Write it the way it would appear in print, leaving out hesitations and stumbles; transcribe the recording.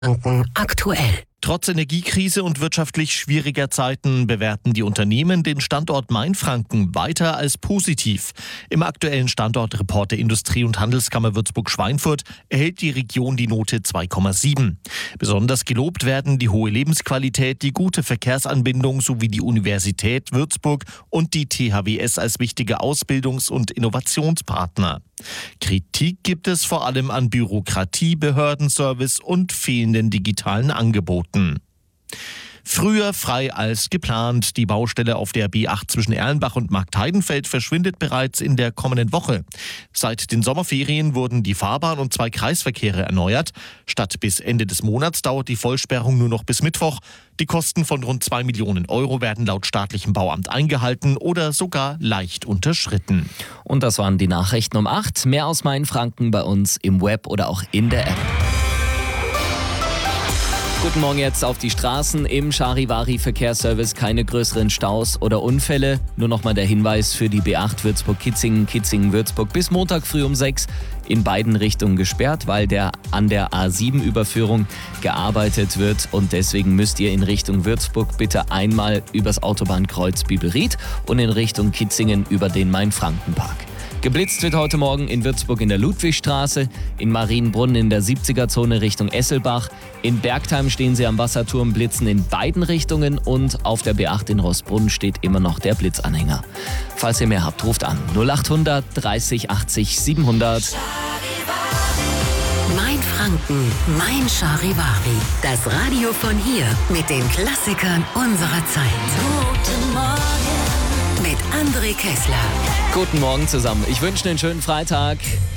Aktuell. Trotz Energiekrise und wirtschaftlich schwieriger Zeiten bewerten die Unternehmen den Standort Mainfranken weiter als positiv. Im aktuellen Standortreport der Industrie- und Handelskammer Würzburg-Schweinfurt erhält die Region die Note 2,7. Besonders gelobt werden die hohe Lebensqualität, die gute Verkehrsanbindung sowie die Universität Würzburg und die THWS als wichtige Ausbildungs- und Innovationspartner. Kritik gibt es vor allem an Bürokratie, Behördenservice und fehlenden digitalen Angeboten. Früher frei als geplant. Die Baustelle auf der B8 zwischen Erlenbach und Marktheidenfeld verschwindet bereits in der kommenden Woche. Seit den Sommerferien wurden die Fahrbahn und 2 Kreisverkehre erneuert. Statt bis Ende des Monats dauert die Vollsperrung nur noch bis Mittwoch. Die Kosten von rund 2 Millionen Euro werden laut staatlichem Bauamt eingehalten oder sogar leicht unterschritten. Und das waren die Nachrichten um 8. Mehr aus Mainfranken bei uns im Web oder auch in der App. Guten Morgen jetzt auf die Straßen. Im Charivari-Verkehrsservice keine größeren Staus oder Unfälle. Nur nochmal der Hinweis für die B8 Würzburg-Kitzingen, Kitzingen-Würzburg bis Montag früh um 6 in beiden Richtungen gesperrt, weil an der A7-Überführung gearbeitet wird. Und deswegen müsst ihr in Richtung Würzburg bitte einmal übers Autobahnkreuz Bibelried und in Richtung Kitzingen über den Mainfrankenpark. Geblitzt wird heute Morgen in Würzburg in der Ludwigstraße, in Marienbrunn in der 70er-Zone Richtung Esselbach. In Bergheim stehen sie am Wasserturm, blitzen in beiden Richtungen und auf der B8 in Roßbrunn steht immer noch der Blitzanhänger. Falls ihr mehr habt, ruft an 0800 30 80 700. Mainfranken, mein Charivari. Das Radio von hier mit den Klassikern unserer Zeit. Guten Morgen mit André Kessler. Guten Morgen zusammen. Ich wünsche einen schönen Freitag.